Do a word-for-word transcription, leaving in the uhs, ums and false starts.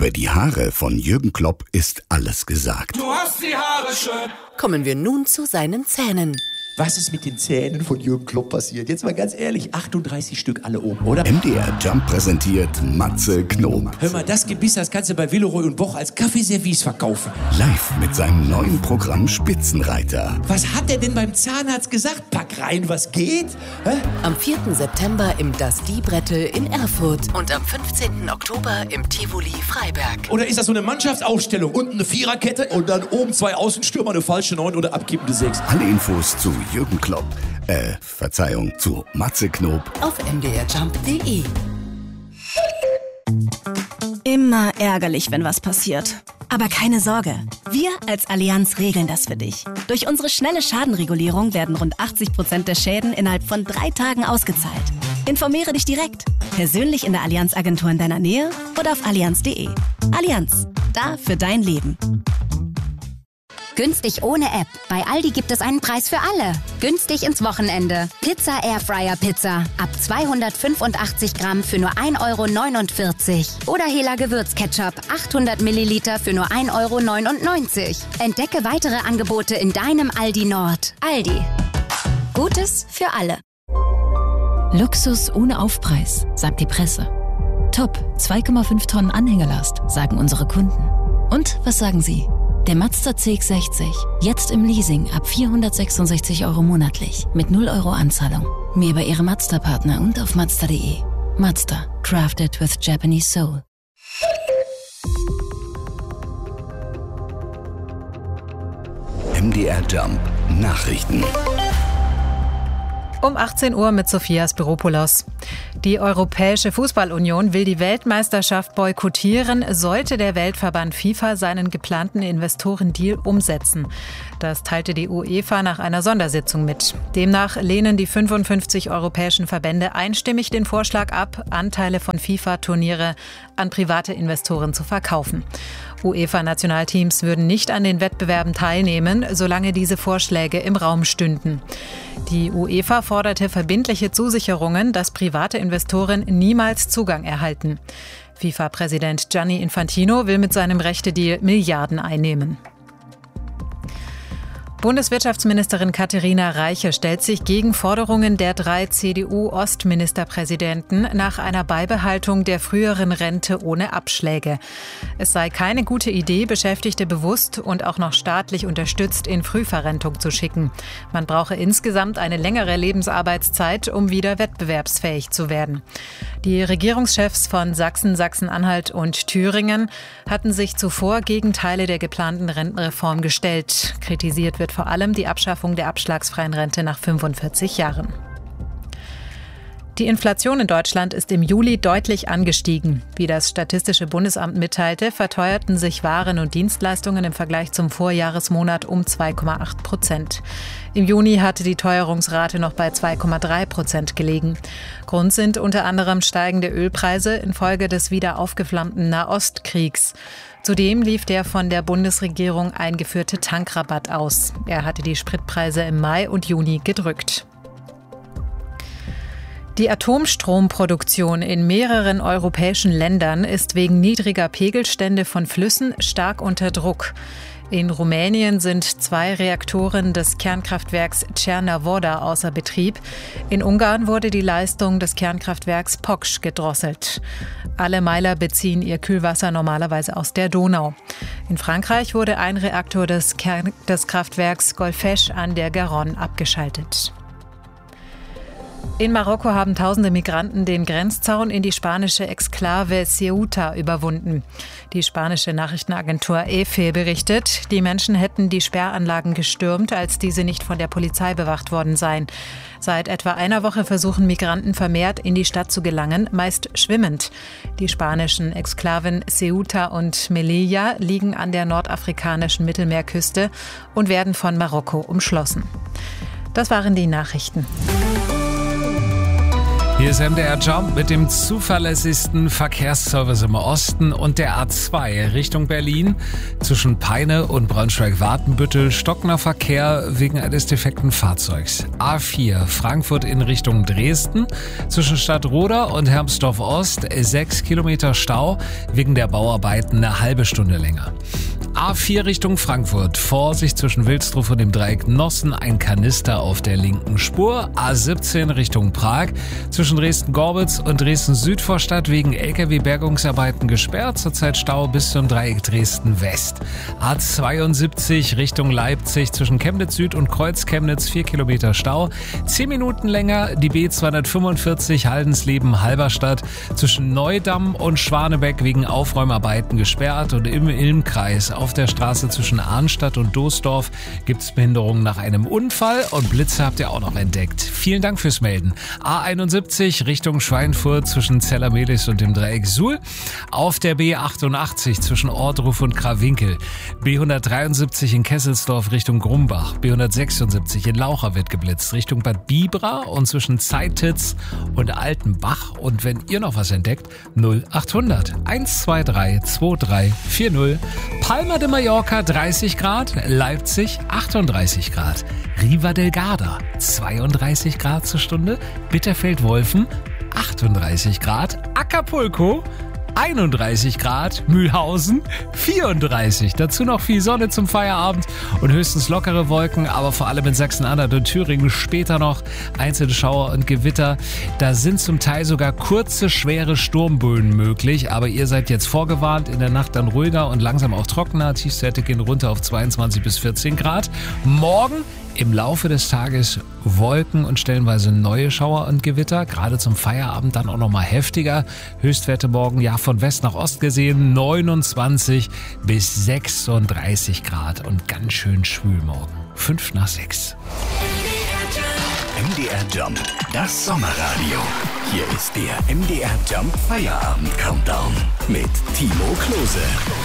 Über die Haare von Jürgen Klopp ist alles gesagt. Du hast die Haare schön. Kommen wir nun zu seinen Zähnen. Was ist mit den Zähnen von Jürgen Klopp passiert? Jetzt mal ganz ehrlich, achtunddreißig Stück alle oben, oder? M D R Jump präsentiert Matze Knob. Hör mal, das Gebiss, das kannst du bei Villeroy und Boch als Kaffeeservice verkaufen. Live mit seinem neuen Programm Spitzenreiter. Was hat er denn beim Zahnarzt gesagt? Pack rein, was geht? Hä? Am vierten September im Das Diebrettel in Erfurt und am fünfzehnten Oktober im Tivoli Freiberg. Oder ist das so eine Mannschaftsaufstellung? Unten eine Viererkette und dann oben zwei Außenstürmer, eine falsche Neun oder abkippende Sechs. Alle Infos zu Jürgen Klopp, äh, Verzeihung, zu Matze Knob auf m d r jump punkt d e. Immer ärgerlich, wenn was passiert. Aber keine Sorge, wir als Allianz regeln das für dich. Durch unsere schnelle Schadenregulierung werden rund achtzig Prozent der Schäden innerhalb von drei Tagen ausgezahlt. Informiere dich direkt, persönlich in der Allianz-Agentur in deiner Nähe oder auf allianz punkt d e. Allianz, da für dein Leben. Günstig ohne App. Bei Aldi gibt es einen Preis für alle. Günstig ins Wochenende. Pizza Airfryer Pizza. Ab zweihundertfünfundachtzig Gramm für nur ein Euro neunundvierzig. Oder Hela Gewürzketchup. achthundert Milliliter für nur ein Euro neunundneunzig. Entdecke weitere Angebote in deinem Aldi Nord. Aldi. Gutes für alle. Luxus ohne Aufpreis, sagt die Presse. Top, zwei Komma fünf Tonnen Anhängerlast, sagen unsere Kunden. Und was sagen Sie? Der Mazda C X sechzig, jetzt im Leasing ab vierhundertsechsundsechzig Euro monatlich mit null Euro Anzahlung. Mehr bei Ihrem Mazda-Partner und auf mazda punkt de. Mazda, crafted with Japanese soul. M D R Jump Nachrichten. Um achtzehn Uhr mit Sophia Spiropoulos. Die Europäische Fußballunion will die Weltmeisterschaft boykottieren, sollte der Weltverband FIFA seinen geplanten Investorendeal umsetzen. Das teilte die UEFA nach einer Sondersitzung mit. Demnach lehnen die fünfundfünfzig europäischen Verbände einstimmig den Vorschlag ab, Anteile von FIFA-Turniere an private Investoren zu verkaufen. UEFA-Nationalteams würden nicht an den Wettbewerben teilnehmen, solange diese Vorschläge im Raum stünden. Die UEFA forderte verbindliche Zusicherungen, dass private Investoren niemals Zugang erhalten. FIFA-Präsident Gianni Infantino will mit seinem Rechtedeal Milliarden einnehmen. Bundeswirtschaftsministerin Katharina Reiche stellt sich gegen Forderungen der drei C D U-Ostministerpräsidenten nach einer Beibehaltung der früheren Rente ohne Abschläge. Es sei keine gute Idee, Beschäftigte bewusst und auch noch staatlich unterstützt in Frühverrentung zu schicken. Man brauche insgesamt eine längere Lebensarbeitszeit, um wieder wettbewerbsfähig zu werden. Die Regierungschefs von Sachsen, Sachsen-Anhalt und Thüringen hatten sich zuvor gegen Teile der geplanten Rentenreform gestellt. Kritisiert wird vor allem die Abschaffung der abschlagsfreien Rente nach fünfundvierzig Jahren. Die Inflation in Deutschland ist im Juli deutlich angestiegen. Wie das Statistische Bundesamt mitteilte, verteuerten sich Waren und Dienstleistungen im Vergleich zum Vorjahresmonat um zwei Komma acht Prozent. Im Juni hatte die Teuerungsrate noch bei zwei Komma drei Prozent gelegen. Grund sind unter anderem steigende Ölpreise infolge des wieder aufgeflammten Nahostkriegs. Zudem lief der von der Bundesregierung eingeführte Tankrabatt aus. Er hatte die Spritpreise im Mai und Juni gedrückt. Die Atomstromproduktion in mehreren europäischen Ländern ist wegen niedriger Pegelstände von Flüssen stark unter Druck. In Rumänien sind zwei Reaktoren des Kernkraftwerks Cernavoda außer Betrieb. In Ungarn wurde die Leistung des Kernkraftwerks Poksch gedrosselt. Alle Meiler beziehen ihr Kühlwasser normalerweise aus der Donau. In Frankreich wurde ein Reaktor des, Kern- des Kraftwerks Golfech an der Garonne abgeschaltet. In Marokko haben tausende Migranten den Grenzzaun in die spanische Exklave Ceuta überwunden. Die spanische Nachrichtenagentur E F E berichtet, die Menschen hätten die Sperranlagen gestürmt, als diese nicht von der Polizei bewacht worden seien. Seit etwa einer Woche versuchen Migranten vermehrt in die Stadt zu gelangen, meist schwimmend. Die spanischen Exklaven Ceuta und Melilla liegen an der nordafrikanischen Mittelmeerküste und werden von Marokko umschlossen. Das waren die Nachrichten. Hier ist M D R Jump mit dem zuverlässigsten Verkehrsservice im Osten und der A zwei Richtung Berlin. Zwischen Peine und Braunschweig-Wartenbüttel stockender Verkehr wegen eines defekten Fahrzeugs. A vier Frankfurt in Richtung Dresden. Zwischen Stadtroda und Hermsdorf Ost sechs Kilometer Stau, wegen der Bauarbeiten eine halbe Stunde länger. A vier Richtung Frankfurt. Vorsicht zwischen Wilsdruff und dem Dreieck Nossen, ein Kanister auf der linken Spur. A siebzehn Richtung Prag. Zwischen Dresden-Gorbitz und Dresden-Südvorstadt wegen L K W-Bergungsarbeiten gesperrt. Zurzeit Stau bis zum Dreieck Dresden-West. A zweiundsiebzig Richtung Leipzig. Zwischen Chemnitz-Süd und Kreuz-Chemnitz vier Kilometer Stau. zehn Minuten länger die B zweihundertfünfundvierzig Haldensleben-Halberstadt. Zwischen Neudamm und Schwanebeck wegen Aufräumarbeiten gesperrt. Und im Ilmkreis auf der Straße zwischen Arnstadt und Doesdorf gibt es Behinderungen nach einem Unfall und Blitze habt ihr auch noch entdeckt. Vielen Dank fürs Melden. A einundsiebzig Richtung Schweinfurt zwischen Zellermelis und dem Dreieck Suhl. Auf der B achtundachtzig zwischen Ordruf und Krawinkel. B hundertdreiundsiebzig in Kesselsdorf Richtung Grumbach. B hundertsechsundsiebzig in Laucha wird geblitzt Richtung Bad Bibra und zwischen Zeititz und Altenbach. Und wenn ihr noch was entdeckt, null achthundert eins zwei drei zwei drei vier null. Palma de Mallorca dreißig Grad, Leipzig achtunddreißig Grad, Riva del Garda zweiunddreißig Grad zur Stunde, Bitterfeld-Wolfen achtunddreißig Grad, Acapulco einunddreißig Grad, Mühlhausen vierunddreißig. Dazu noch viel Sonne zum Feierabend und höchstens lockere Wolken, aber vor allem in Sachsen-Anhalt und Thüringen später noch einzelne Schauer und Gewitter. Da sind zum Teil sogar kurze, schwere Sturmböen möglich, aber ihr seid jetzt vorgewarnt, in der Nacht dann ruhiger und langsam auch trockener. Tiefstwerte gehen runter auf zweiundzwanzig bis vierzehn Grad. Morgen im Laufe des Tages Wolken und stellenweise neue Schauer und Gewitter, gerade zum Feierabend dann auch nochmal heftiger. Höchstwerte morgen, ja, von West nach Ost gesehen, neunundzwanzig bis sechsunddreißig Grad und ganz schön schwül morgen. Fünf nach sechs. M D R Jump, das Sommerradio. Hier ist der M D R Jump Feierabend Countdown mit Timo Klose.